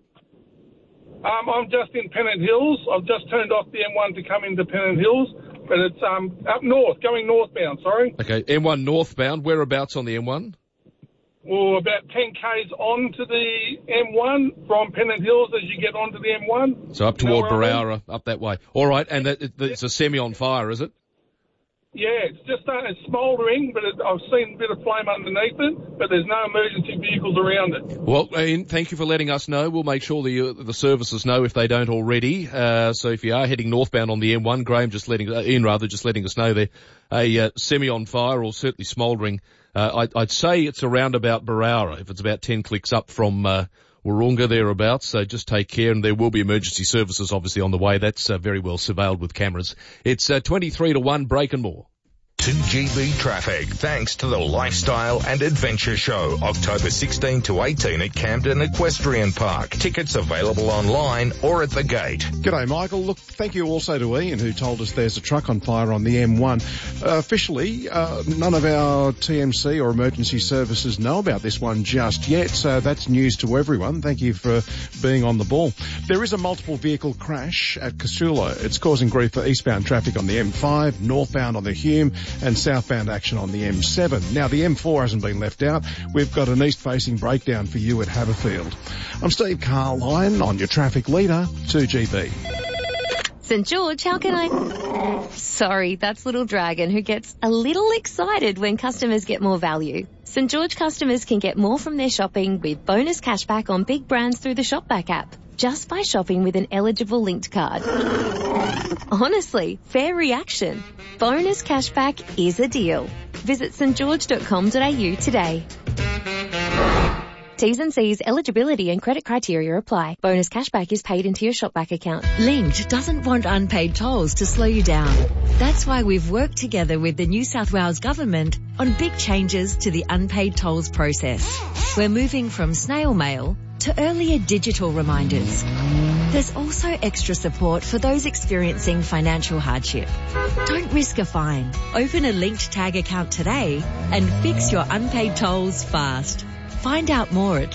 I'm just in Pennant Hills. I've just turned off the M1 to come into Pennant Hills, but it's up north, going northbound, sorry. Okay, M1 northbound. Whereabouts on the M1? Well, about 10 k's onto the M1 from Pennant Hills as you get onto the M1. So up toward Barowra, up that way. All right, and it's a semi on fire, is it? Yeah, it's just it's smouldering, but I've seen a bit of flame underneath it, but there's no emergency vehicles around it. Well, Ian, thank you for letting us know. We'll make sure the services know if they don't already. So if you are heading northbound on the M1, Ian just letting us know there, a semi on fire or certainly smouldering. I'd say it's around about Barowra, if it's about 10 clicks up from Wahroonga thereabouts, so just take care, and there will be emergency services obviously on the way. That's very well surveilled with cameras. It's 23-1, break and more. 2GB traffic, thanks to the Lifestyle and Adventure Show, October 16 to 18 at Camden Equestrian Park. Tickets available online or at the gate. G'day, Michael. Look, thank you also to Ian, who told us there's a truck on fire on the M1. Officially, none of our TMC or emergency services know about this one just yet, so that's news to everyone. Thank you for being on the ball. There is a multiple vehicle crash at Casula. It's causing grief for eastbound traffic on the M5, northbound on the Hume, and southbound action on the M7. Now, the M4 hasn't been left out. We've got an east-facing breakdown for you at Haberfield. I'm Steve Carline on your traffic leader, 2GB. St George, how can I... Sorry, that's Little Dragon, who gets a little excited when customers get more value. St George customers can get more from their shopping with bonus cashback on big brands through the Shopback app, just by shopping with an eligible linked card. Honestly, fair reaction. Bonus cashback is a deal. Visit stgeorge.com.au today. T's and C's, eligibility and credit criteria apply. Bonus cashback is paid into your shopback account. Linked doesn't want unpaid tolls to slow you down. That's why we've worked together with the New South Wales Government on big changes to the unpaid tolls process. We're moving from snail mail to earlier digital reminders. There's also extra support for those experiencing financial hardship. Don't risk a fine. Open a Linked Tag account today and fix your unpaid tolls fast. Find out more at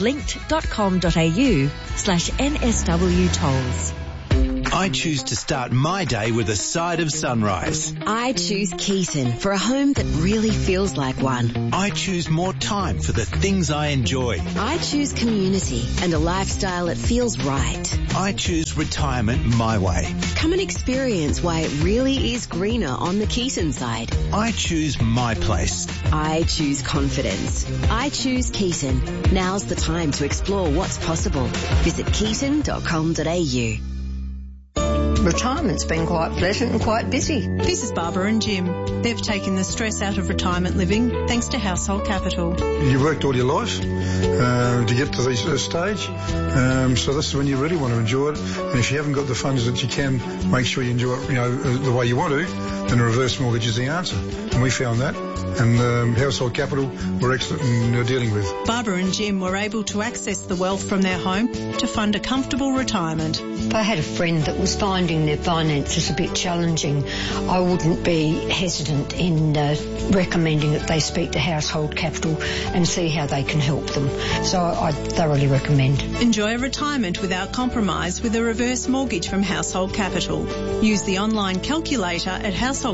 linked.com.au/NSW tolls. I choose to start my day with a side of sunrise. I choose Keaton for a home that really feels like one. I choose more time for the things I enjoy. I choose community and a lifestyle that feels right. I choose retirement my way. Come and experience why it really is greener on the Keaton side. I choose my place. I choose confidence. I choose Keaton. Now's the time to explore what's possible. Visit keaton.com.au. Retirement's been quite pleasant and quite busy. This is Barbara and Jim. They've taken the stress out of retirement living thanks to Household Capital. You worked all your life to get to this stage, so this is when you really want to enjoy it. And if you haven't got the funds that you can make sure you enjoy it, the way you want to, then a reverse mortgage is the answer. And we found that. And Household Capital were excellent in dealing with. Barbara and Jim were able to access the wealth from their home to fund a comfortable retirement. If I had a friend that was finding their finances a bit challenging, I wouldn't be hesitant in recommending that they speak to Household Capital and see how they can help them. So I thoroughly recommend. Enjoy a retirement without compromise with a reverse mortgage from Household Capital. Use the online calculator at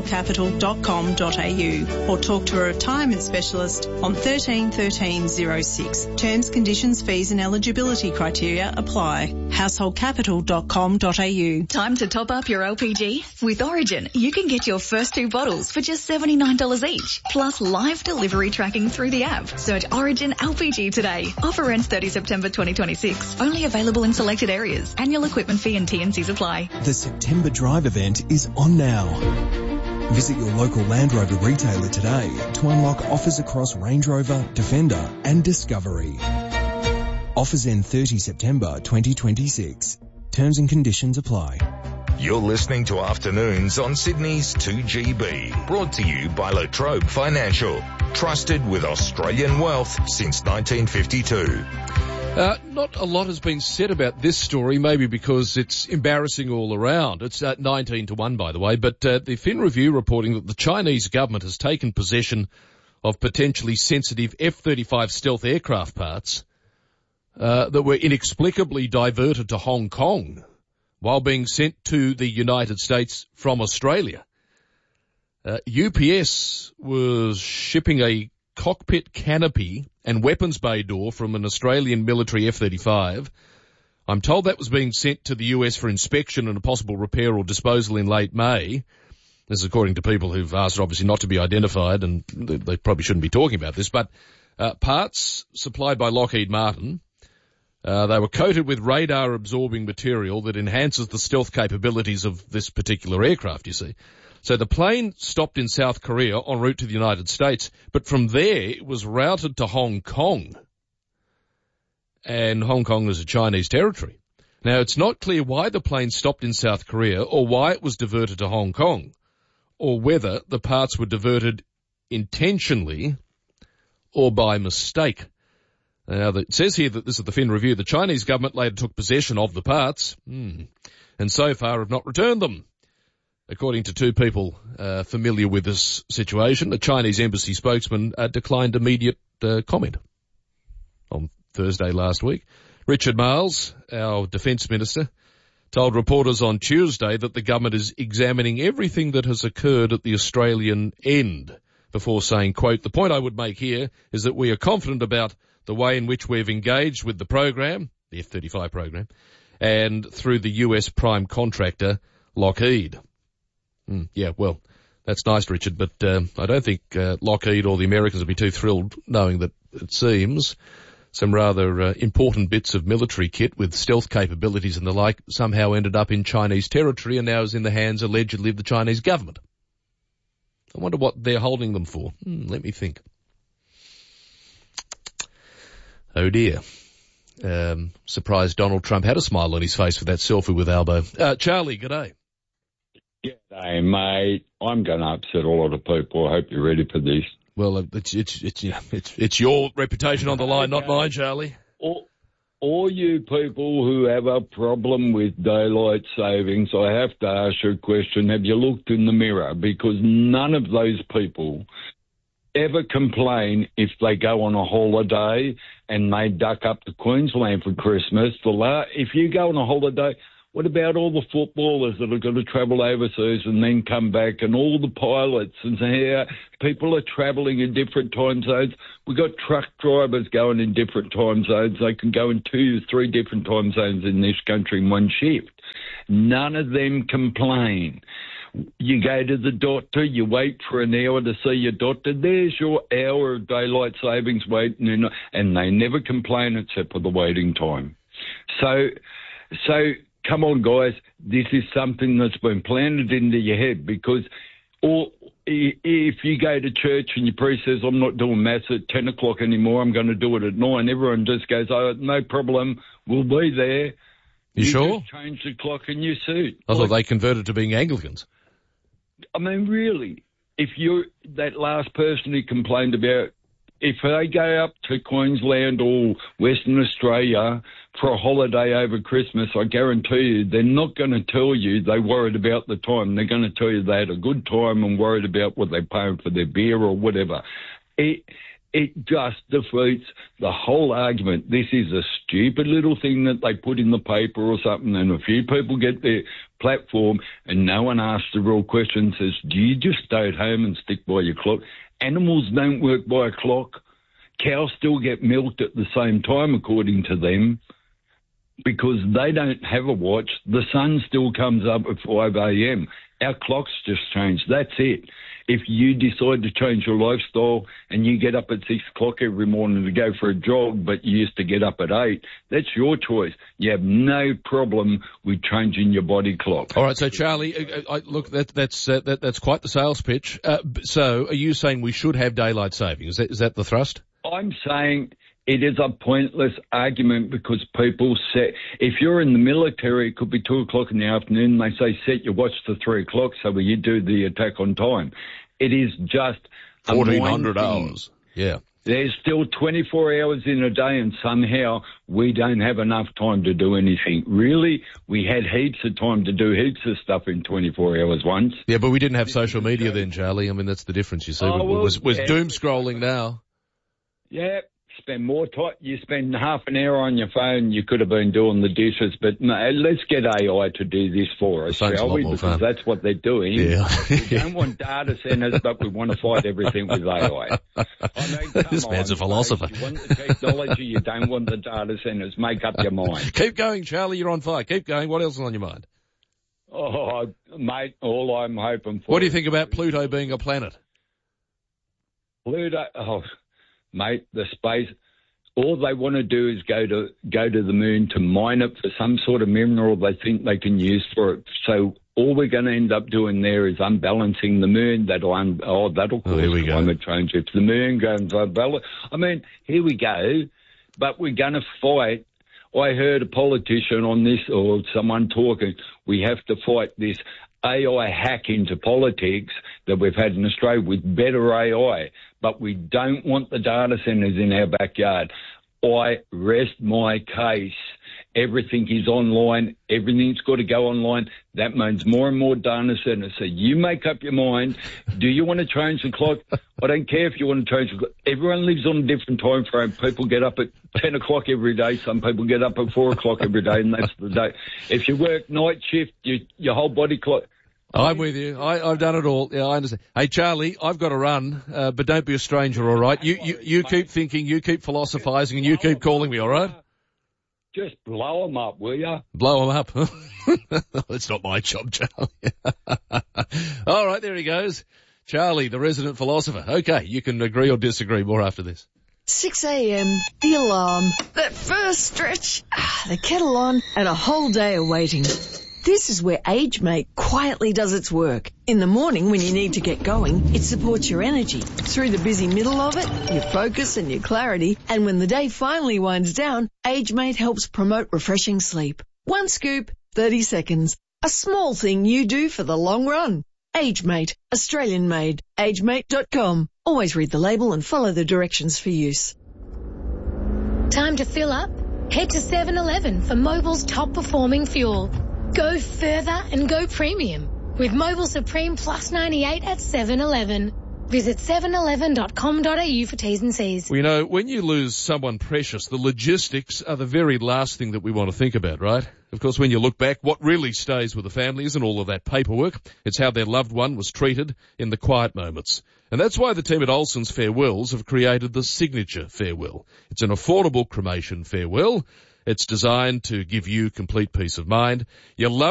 householdcapital.com.au or talk to a retirement specialist on 13 13 06. Terms, conditions, fees and eligibility criteria apply. householdcapital.com.au. Time to top up your LPG? With Origin, you can get your first 2 bottles for just $79 each, plus live delivery tracking through the app. Search Origin LPG today. Offer ends 30 September 2026. Only available in selected areas. Annual equipment fee and T&Cs apply. The September Drive event is on now. Visit your local Land Rover retailer today to unlock offers across Range Rover, Defender and Discovery. Offers end 30 September 2026. Terms and conditions apply. You're listening to Afternoons on Sydney's 2GB, brought to you by La Trobe Financial, trusted with Australian wealth since 1952. Not a lot has been said about this story, maybe because it's embarrassing all around. It's 19-1, by the way, but the Fin Review reporting that the Chinese government has taken possession of potentially sensitive F-35 stealth aircraft parts that were inexplicably diverted to Hong Kong while being sent to the United States from Australia. UPS was shipping a cockpit canopy and weapons bay door from an Australian military F-35. I'm told that was being sent to the US for inspection and a possible repair or disposal in late May. This is according to people who've asked, obviously, not to be identified, and they probably shouldn't be talking about this, but parts supplied by Lockheed Martin. They were coated with radar-absorbing material that enhances the stealth capabilities of this particular aircraft, you see. So the plane stopped in South Korea en route to the United States, but from there it was routed to Hong Kong. And Hong Kong is a Chinese territory. Now, it's not clear why the plane stopped in South Korea or why it was diverted to Hong Kong, or whether the parts were diverted intentionally or by mistake. Now, it says here that this is the Fin Review. The Chinese government later took possession of the parts, and so far have not returned them. According to 2 people familiar with this situation, the Chinese embassy spokesman declined immediate comment on Thursday last week. Richard Marles, our defence minister, told reporters on Tuesday that the government is examining everything that has occurred at the Australian end before saying, quote, "The point I would make here is that we are confident about the way in which we've engaged with the program, the F-35 program, and through the US prime contractor, Lockheed." Yeah, well, that's nice, Richard, but I don't think Lockheed or the Americans would be too thrilled knowing that it seems some rather important bits of military kit with stealth capabilities and the like somehow ended up in Chinese territory and now is in the hands, allegedly, of the Chinese government. I wonder what they're holding them for. Let me think. Oh dear. Surprised Donald Trump had a smile on his face with that selfie with Albo. Charlie, g'day. G'day, mate. I'm going to upset a lot of people. I hope you're ready for this. Well, it's your reputation on the line, not mine, Charlie. All you people who have a problem with daylight savings, I have to ask you a question. Have you looked in the mirror? Because none of those people ever complain if they go on a holiday and they duck up to Queensland for Christmas. If you go on a holiday, what about all the footballers that are going to travel overseas and then come back, and all the pilots and how people are travelling in different time zones? We've got truck drivers going in different time zones. They can go in 2 to 3 different time zones in this country in one shift. None of them complain. You go to the doctor, you wait for an hour to see your doctor. There's your hour of daylight savings waiting, and they never complain except for the waiting time. So come on, guys, this is something that's been planted into your head, because if you go to church and your priest says, I'm not doing mass at 10 o'clock anymore, I'm going to do it at 9, everyone just goes, oh, no problem, we'll be there. You sure? Just change the clock in your suit. I thought they converted to being Anglicans. I mean, really, if you're that last person who complained about, if they go up to Queensland or Western Australia for a holiday over Christmas, I guarantee you they're not going to tell you they worried about the time. They're going to tell you they had a good time and worried about what they're paying for their beer or whatever. It just defeats the whole argument. This is a stupid little thing that they put in the paper or something, and a few people get their platform and no one asks the real question, says, do you just stay at home and stick by your clock? Animals don't work by a clock. Cows still get milked at the same time, according to them, because they don't have a watch. The sun still comes up at 5 a.m. Our clocks just change. That's it. If you decide to change your lifestyle and you get up at 6 o'clock every morning to go for a jog, but you used to get up at 8, that's your choice. You have no problem with changing your body clock. All right, so Charlie, look, that's quite the sales pitch. So are you saying we should have daylight saving? Is that the thrust? I'm saying it is a pointless argument, because people say, if you're in the military, it could be 2 o'clock in the afternoon, they say set your watch to 3 o'clock so you do the attack on time. It is just 1,400 hours. Yeah. There's still 24 hours in a day, and somehow we don't have enough time to do anything. Really, we had heaps of time to do heaps of stuff in 24 hours once. Yeah, but we didn't have social media then, Charlie. I mean, that's the difference, you see. We're doom scrolling now. Yeah. Spend more time. You spend half an hour on your phone, you could have been doing the dishes, but no, let's get AI to do this for us, shall we? Because that's what they're doing. Yeah. We don't want data centres, but we want to fight everything with AI. I mean, this man's a philosopher. You want the technology, you don't want the data centres. Make up your mind. Keep going, Charlie. You're on fire. Keep going. What else is on your mind? Oh, mate, all I'm hoping for... What do you think about Pluto being a planet? Pluto... Oh, mate, the space, all they want to do is go to the moon to mine it for some sort of mineral they think they can use for it. So all we're going to end up doing there is unbalancing the moon. That'll cause climate change. If the moon goes unbalanced, I mean, here we go. But we're going to fight. I heard a politician on this, or someone talking, we have to fight this AI hack into politics that we've had in Australia with better AI, but we don't want the data centres in our backyard. I rest my case. Everything is online. Everything's got to go online. That means more and more data centres. So you make up your mind. Do you want to change the clock? I don't care if you want to change the clock. Everyone lives on a different time frame. People get up at 10 o'clock every day. Some people get up at 4 o'clock every day, and that's the day. If you work night shift, your whole body clock... I'm with you. I've done it all. Yeah, I understand. Hey, Charlie, I've got to run, but don't be a stranger, all right? You keep thinking, you keep philosophising, and you keep calling me, all right? Just blow them up, will you? Blow them up? That's not my job, Charlie. All right, there he goes. Charlie, the resident philosopher. Okay, you can agree or disagree. More after this. 6 a.m, the alarm, that first stretch, the kettle on, and a whole day of waiting. This is where AgeMate quietly does its work. In the morning when you need to get going, it supports your energy. Through the busy middle of it, your focus and your clarity. And when the day finally winds down, AgeMate helps promote refreshing sleep. One scoop, 30 seconds. A small thing you do for the long run. AgeMate, Australian made. AgeMate.com. Always read the label and follow the directions for use. Time to fill up? Head to 7-Eleven for Mobil's top performing fuel. Go further and go premium with Mobil Supreme Plus 98 at 7-Eleven. Visit 7eleven.com.au for T's and C's. Well, you know, when you lose someone precious, the logistics are the very last thing that we want to think about, right? Of course, when you look back, what really stays with the family isn't all of that paperwork. It's how their loved one was treated in the quiet moments. And that's why the team at Olsen's Farewells have created the Signature Farewell. It's an affordable cremation farewell. It's designed to give you complete peace of mind. Your loved